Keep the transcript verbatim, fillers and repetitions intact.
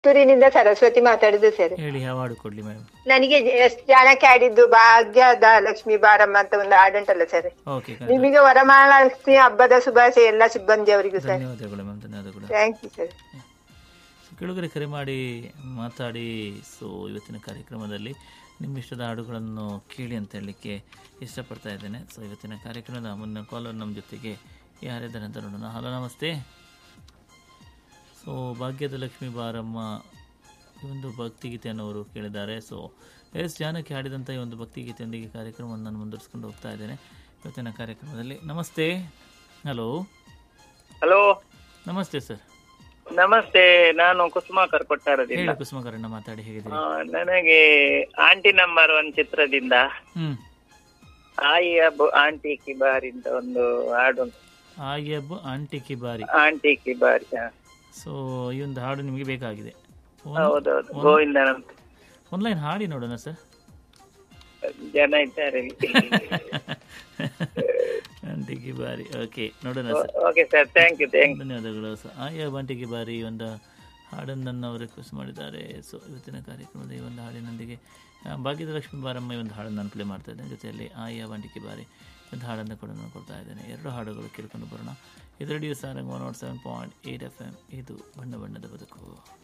ಪುತ್ತೂರಿನಿಂದ ಸರಸ್ವತಿ ಮಾತಾಡುದು ಸರ್. ಹೇಳಿ, ಯಾವ ಹಾಡು ಕೊಡ್ಲಿ ಮೇಡಮ್? ನನಗೆ ಎಷ್ಟು ಜನಕ್ಕೆ ಆಡಿದ್ದು ಭಾಗ್ಯದ ಲಕ್ಷ್ಮೀ ಬಾರಮ್ಮ ಅಂತ ಒಂದು ಹಾಡುಂಟಲ್ಲ ಸರ್. ಓಕೆ, ನಿಮಗೆ ವರಮಹಾಲಕ್ಷ್ಮಿ ಹಬ್ಬದ ಶುಭಾಶಯ ಎಲ್ಲ ಸಿಬ್ಬಂದಿ ಅವರಿಗೂ ಸರ್. ಧನ್ಯವಾದಗಳು ಮ್ಯಾಮ್, ಧನ್ಯವಾದಗಳು. Thank you sir. ಕೆಳಗರೆ ಕರೆ ಮಾಡಿ ಮಾತಾಡಿ. ಸೊ ಇವತ್ತಿನ ಕಾರ್ಯಕ್ರಮದಲ್ಲಿ ನಿಮ್ಮ ಇಷ್ಟದ ಹಾಡುಗಳನ್ನು ಕೇಳಿ ಅಂತ ಹೇಳಲಿಕ್ಕೆ ಇಷ್ಟಪಡ್ತಾ ಇದ್ದೇನೆ. ಸೊ ಇವತ್ತಿನ ಕಾರ್ಯಕ್ರಮದ ಮುನ್ನ ಕಾಲರ್ ನಮ್ಮ ಜೊತೆಗೆ ಯಾರಿದ್ದಾರೆ ಅಂತ ನೋಡೋಣ. ಹಲೋ, ನಮಸ್ತೆ. ಸೊ ಭಾಗ್ಯದ ಲಕ್ಷ್ಮೀ ಬಾರಮ್ಮ ಈ ಒಂದು ಭಕ್ತಿಗೀತೆಯನ್ನು ಅವರು ಕೇಳಿದ್ದಾರೆ. ಸೊ ಎಸ್ ಜಾನಕಿ ಹಾಡಿದಂಥ ಈ ಒಂದು ಭಕ್ತಿಗೀತೆಯೊಂದಿಗೆ ಕಾರ್ಯಕ್ರಮವನ್ನು ನಾನು ಮುಂದುವರಿಸ್ಕೊಂಡು ಹೋಗ್ತಾ ಇದ್ದೇನೆ ಇವತ್ತಿನ ಕಾರ್ಯಕ್ರಮದಲ್ಲಿ. ನಮಸ್ತೆ. ಹಲೋ ಹಲೋ, ನಮಸ್ತೆ ಸರ್. ನಮಸ್ತೆ, ನಾನು ಕುಸುಮಾಕರ್ ಕೊಟ್ಟಾರದಿಂದ. ಹೇಳಿ ಕುಸುಮಾಕರ್ ಅಣ್ಣ, ಮಾತಾಡಿ, ಹೇಗಿದ್ದೀರಿ? ಆ, ನನಗೆ ಆಂಟಿ ನಂಬರ್ ಒನ್ ಚಿತ್ರದಿಂದ ಹ್ಮ್ ಆಯಿ ಅಬ್ಬು ಆಂಟಿ ಕಿಬಾರಿ ಅಂತ ಒಂದು ಹಾಡು ಉಂಟು. ಆಯಬ್ ಆಂಟಿ ಕಿಬಾರಿ. ಆಂಟಿ ಕಿಬಾರಿ. ಸೊ ಈ ಒಂದು ಹಾಡು ನಿಮಗೆ ಬೇಕಾಗಿದೆ. ಹೌದೌದು, ಗೋವಿಂದನಂತ. ಆನ್ಲೈನ್ ಹಾಡಿ ನೋಡೋಣ ಸರ್. ಜನ ಇದ್ದಾರೆ ಇಲ್ಲಿ. ಆಂಟಿ ಕಿಬಾರಿ, ಓಕೆ, ನೋಡೋಣ sir. Okay sir, thank you thank you ಧನ್ಯವಾದಗಳು ಸರ್. ಆಯಬ್ ಆಂಟಿ ಕಿಬಾರಿ ಒಂದು ಹಾಡನ್ನು ಅವರು ರಿಕ್ವೆಸ್ಟ್ ಮಾಡಿದ್ದಾರೆ. ಸೊ ಇವತ್ತಿನ ಕಾರ್ಯಕ್ರಮದ ಈ ಒಂದು ಹಾಡಿನೊಂದಿಗೆ ಭಾಗ್ಯದ ಲಕ್ಷ್ಮೀ ಬಾರಮ್ಮ ಈ ಒಂದು ಹಾಡನ್ನು ನಾನು ಪ್ಲೇ ಮಾಡ್ತಾ ಇದ್ದೇನೆ. ಜೊತೆಯಲ್ಲಿ ಆಯಬ್ ಆಂಟಿ ಕಿಬಾರಿ ಒಂದು ಹಾಡನ್ನು ಕೂಡ ನಾನು ಕೊಡ್ತಾ ಇದ್ದೇನೆ. ಎರಡು ಹಾಡುಗಳು ಕೇಳ್ಕೊಂಡು ಬರೋಣ. ಇದು radio Sarang one not seven point eight F M. ಇದು ಬಣ್ಣ ಬಣ್ಣದ ಬದುಕು.